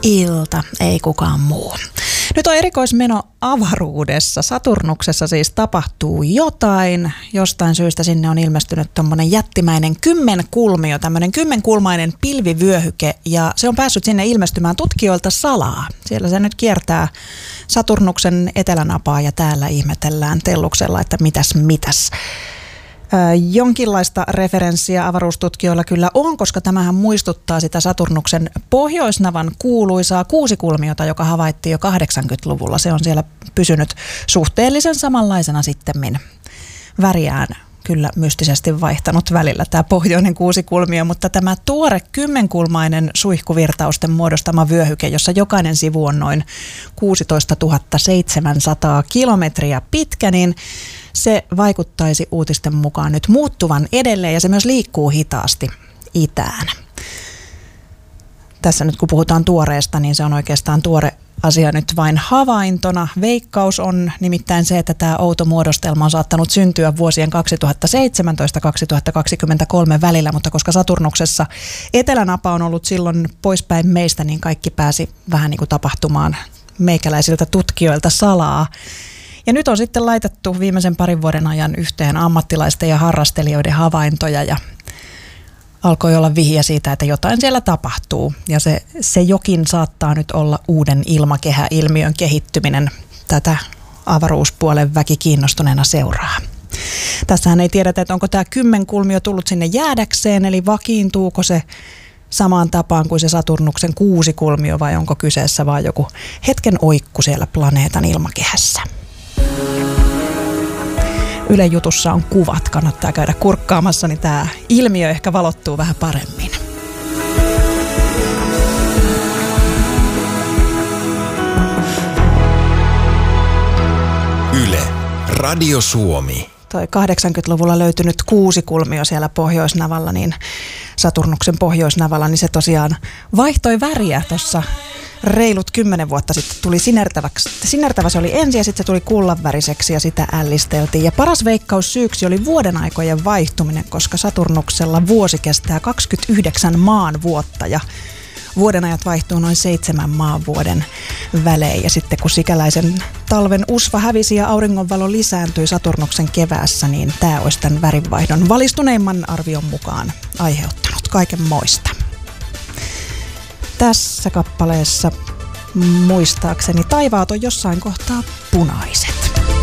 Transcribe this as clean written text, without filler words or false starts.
ilta, ei kukaan muu. Nyt on erikoismeno avaruudessa. Saturnuksessa siis tapahtuu jotain. Jostain syystä sinne on ilmestynyt tommonen jättimäinen kymmenkulmio, tämmöinen kymmenkulmainen pilvivyöhyke, ja se on päässyt sinne ilmestymään tutkijoilta salaa. Siellä se nyt kiertää Saturnuksen etelänapaa ja täällä ihmetellään telluksella, että mitäs. Jonkinlaista referenssiä avaruustutkijoilla kyllä on, koska tämähän muistuttaa sitä Saturnuksen pohjoisnavan kuuluisaa kuusikulmiota, joka havaittiin jo 80-luvulla. Se on siellä pysynyt suhteellisen samanlaisena sittemmin. Väriään kyllä mystisesti vaihtanut välillä tämä pohjoinen kuusikulmio, mutta tämä tuore kymmenkulmainen suihkuvirtausten muodostama vyöhyke, jossa jokainen sivu on noin 16 700 kilometriä pitkä, niin se vaikuttaisi uutisten mukaan nyt muuttuvan edelleen, ja se myös liikkuu hitaasti itään. Tässä nyt kun puhutaan tuoreesta, niin se on oikeastaan tuore asia nyt vain havaintona. Veikkaus on nimittäin se, että tämä outo muodostelma on saattanut syntyä vuosien 2017-2023 välillä, mutta koska Saturnuksessa etelänapa on ollut silloin poispäin meistä, niin kaikki pääsi vähän niin kuin tapahtumaan meikäläisiltä tutkijoilta salaa. Ja nyt on sitten laitettu viimeisen parin vuoden ajan yhteen ammattilaisten ja harrastelijoiden havaintoja, ja alkoi olla vihiä siitä, että jotain siellä tapahtuu. Ja se jokin saattaa nyt olla uuden ilmakehäilmiön kehittyminen. Tätä avaruuspuolen väki kiinnostuneena seuraa. Tässähän ei tiedetä, että onko tämä kymmenkulmio tullut sinne jäädäkseen, eli vakiintuuko se samaan tapaan kuin se Saturnuksen kuusikulmio, vai onko kyseessä vaan joku hetken oikku siellä planeetan ilmakehässä. Ylen jutussa on kuvat, kannattaa käydä kurkkaamassa, niin tämä ilmiö ehkä valottuu vähän paremmin. Yle, Radio Suomi. Toi 80-luvulla löytynyt kuusikulmio siellä pohjoisnavalla, niin Saturnuksen pohjoisnavalla, niin se tosiaan vaihtoi väriä tuossa reilut 10 vuotta sitten. Tuli sinertävä se oli ensin, ja sitten se tuli kullanväriseksi ja sitä ällisteltiin. Ja paras veikkaus syyksi oli vuoden aikojen vaihtuminen, koska Saturnuksella vuosi kestää 29 maanvuotta ja vuodenajat vaihtuu noin 7 maanvuoden välein. Ja sitten kun sikäläisen talven usva hävisi ja auringonvalo lisääntyi Saturnuksen keväässä, niin tämä olisi tämän värinvaihdon valistuneimman arvion mukaan aiheuttanut kaiken moista. Tässä kappaleessa muistaakseni taivaat on jossain kohtaa punaiset.